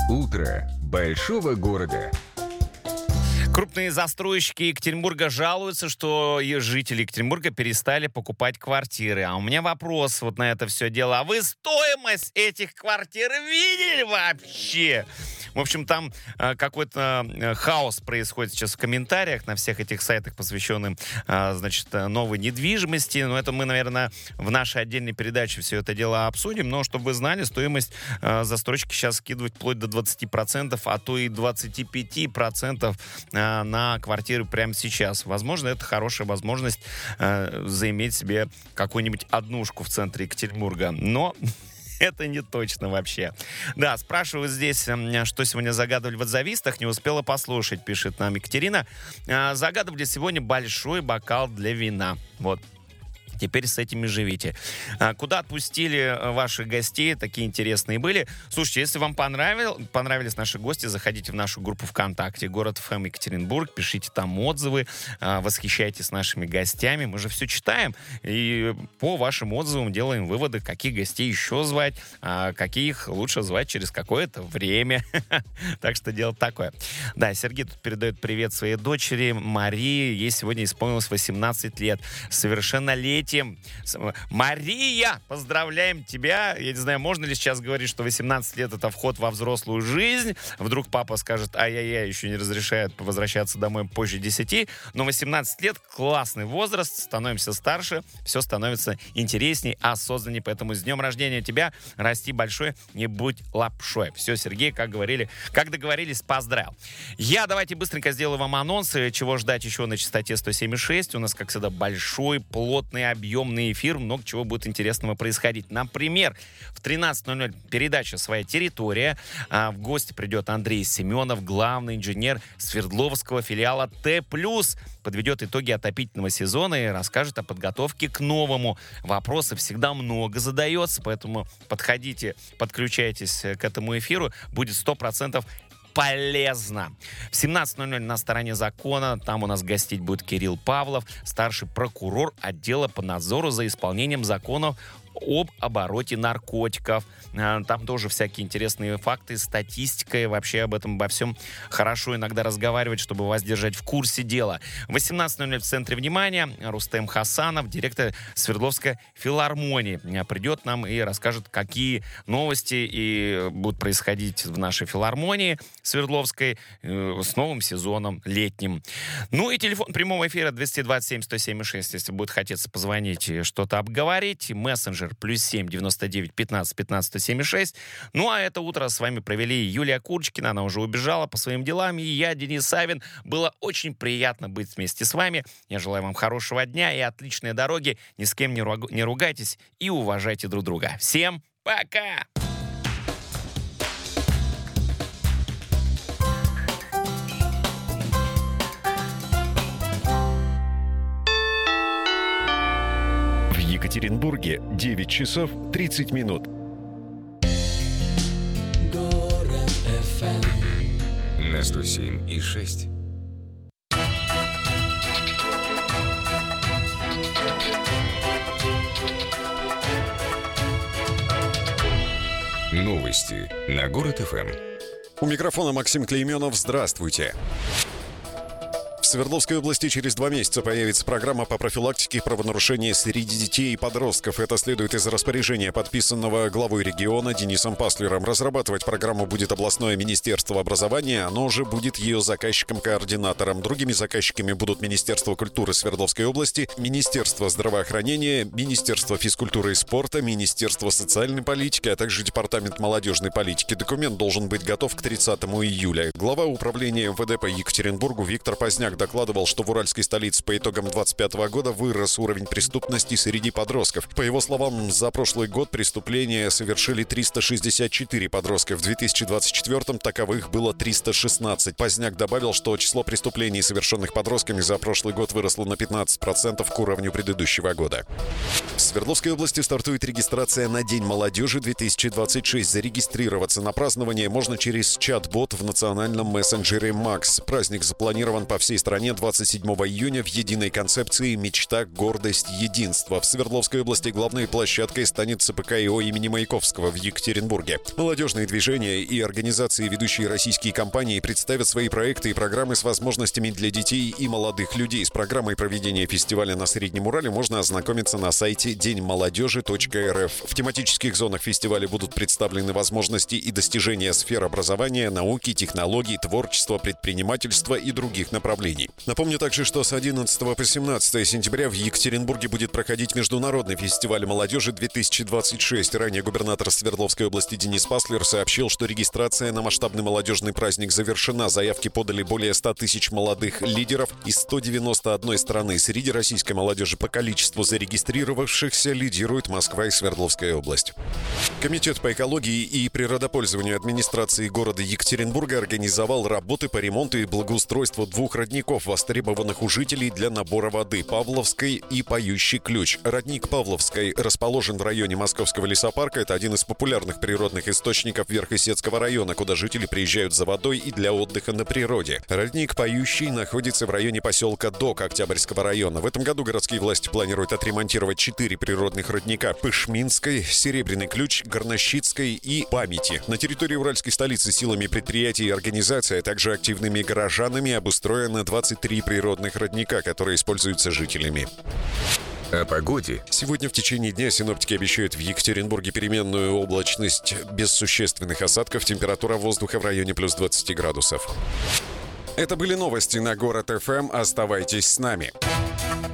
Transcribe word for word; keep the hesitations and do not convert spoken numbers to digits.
Утро большого города. Крупные застройщики Екатеринбурга жалуются, что и жители Екатеринбурга перестали покупать квартиры. А у меня вопрос вот на это все дело. А вы стоимость этих квартир видели вообще? В общем, там э, какой-то э, хаос происходит сейчас в комментариях на всех этих сайтах, посвященным, э, значит, новой недвижимости. Но это мы, наверное, в нашей отдельной передаче все это дело обсудим. Но, чтобы вы знали, стоимость э, застройщики сейчас скидывают вплоть до двадцати процентов, а то и двадцати пяти процентов э, на квартиры прямо сейчас. Возможно, это хорошая возможность э, заиметь себе какую-нибудь однушку в центре Екатеринбурга. Но... это не точно вообще. Да, спрашивают здесь, что сегодня загадывали в отзывистах. Не успела послушать, пишет нам Екатерина. Загадывали сегодня большой бокал для вина. Вот. Теперь с этими живите. А, куда отпустили ваших гостей? Такие интересные были. Слушайте, если вам понравил, понравились наши гости, заходите в нашу группу ВКонтакте «Город эф эм Екатеринбург», пишите там отзывы, а, восхищайтесь нашими гостями. Мы же все читаем и по вашим отзывам делаем выводы, каких гостей еще звать, а каких лучше звать через какое-то время. Так что дело такое. Да, Сергей тут передает привет своей дочери Марии. Ей сегодня исполнилось восемнадцать лет. Совершеннолетие. Мария, поздравляем тебя. Я не знаю, можно ли сейчас говорить, что восемнадцать лет это вход во взрослую жизнь. Вдруг папа скажет, ай-яй-яй, еще не разрешает возвращаться домой позже десяти. Но восемнадцать лет классный возраст, становимся старше, все становится интересней, осознанней. Поэтому с днем рождения тебя, расти большой, не будь лапшой. Все, Сергей, как говорили, как договорились, поздравил. Я давайте быстренько сделаю вам анонсы, чего ждать еще на частоте сто семь и шесть. У нас, как всегда, большой, плотный, объемный эфир, много чего будет интересного происходить. Например, в тринадцать ноль ноль передача «Своя территория». А в гости придет Андрей Семенов, главный инженер Свердловского филиала Т+. Подведет итоги отопительного сезона и расскажет о подготовке к новому. Вопросов всегда много задается, поэтому подходите, подключайтесь к этому эфиру. Будет сто процентов полезно. В семнадцать ноль ноль на стороне закона. Там у нас гостить будет Кирилл Павлов, старший прокурор отдела по надзору за исполнением законов об обороте наркотиков. Там тоже всякие интересные факты, статистика, и вообще об этом, обо всем хорошо иногда разговаривать, чтобы вас держать в курсе дела. В восемнадцать ноль ноль в центре внимания Рустем Хасанов, директор Свердловской филармонии, придет нам и расскажет, какие новости и будут происходить в нашей филармонии Свердловской э, с новым сезоном летним. Ну и телефон прямого эфира двести двадцать семь сто семь шесть, если будет хотеться позвонить и что-то обговорить. Мессенджер плюс семь девяносто девять пятнадцать пятнадцать сто семь шесть. Ну, а это утро с вами провели Юлия Курочкина, она уже убежала по своим делам, и я, Денис Савин. Было очень приятно быть вместе с вами. Я желаю вам хорошего дня и отличной дороги. Ни с кем не, руг... не ругайтесь и уважайте друг друга. Всем пока! В Екатеринбурге девять часов тридцать минут. Город эф эм На сто семь и шесть. Новости на Город эф эм. У микрофона Максим Клейменов. Здравствуйте. В Свердловской области через два месяца появится программа по профилактике правонарушений среди детей и подростков. Это следует из распоряжения, подписанного главой региона Денисом Паслером. Разрабатывать программу будет областное министерство образования. Оно уже будет ее заказчиком-координатором. Другими заказчиками будут Министерство культуры Свердловской области, Министерство здравоохранения, Министерство физкультуры и спорта, Министерство социальной политики, а также Департамент молодежной политики. Документ должен быть готов к тридцатому июля. Глава управления эм вэ дэ по Екатеринбургу Виктор Поздняк докладывал, что в уральской столице по итогам двадцать пятого года вырос уровень преступности среди подростков. По его словам, за прошлый год преступления совершили триста шестьдесят четыре подростка. В две тысячи двадцать четвёртом таковых было триста шестнадцать. Поздняк добавил, что число преступлений, совершенных подростками, за прошлый год выросло на пятнадцать процентов к уровню предыдущего года. В Свердловской области стартует регистрация на День молодежи две тысячи двадцать шесть. Зарегистрироваться на празднование можно через чат-бот в национальном мессенджере Макс. Праздник запланирован по всей стране стране двадцать седьмого июня в единой концепции «Мечта, гордость, единство». В Свердловской области главной площадкой станет ЦПК-ИО имени Маяковского в Екатеринбурге. Молодежные движения и организации, ведущие российские компании, представят свои проекты и программы с возможностями для детей и молодых людей. С программой проведения фестиваля на Среднем Урале можно ознакомиться на сайте день молодежи точка эр эф. В тематических зонах фестиваля будут представлены возможности и достижения сфер образования, науки, технологий, творчества, предпринимательства и других направлений. Напомню также, что с одиннадцатого по семнадцатое сентября в Екатеринбурге будет проходить Международный фестиваль молодежи две тысячи двадцать шесть. Ранее губернатор Свердловской области Денис Паслер сообщил, что регистрация на масштабный молодежный праздник завершена. Заявки подали более ста тысяч молодых лидеров из ста девяноста одной страны. Среди российской молодежи по количеству зарегистрировавшихся лидируют Москва и Свердловская область. Комитет по экологии и природопользованию администрации города Екатеринбурга организовал работы по ремонту и благоустройству двух родников, востребованных у жителей для набора воды — Павловской и Поющий ключ. Родник Павловской расположен в районе Московского лесопарка. Это один из популярных природных источников Верхесецкого района, куда жители приезжают за водой и для отдыха на природе. Родник Поющий находится в районе поселка Док Октябрьского района. В этом году городские власти планируют отремонтировать четыре природных родника: Пышминской, Серебряный ключ, Горнощицкой и Памяти. На территории уральской столицы силами предприятий и организаций, а также активными горожанами обустроено двадцать три природных родника, которые используются жителями. О погоде. Сегодня в течение дня синоптики обещают в Екатеринбурге переменную облачность без существенных осадков. Температура воздуха в районе плюс двадцать градусов. Это были новости на Город эф эм. Оставайтесь с нами.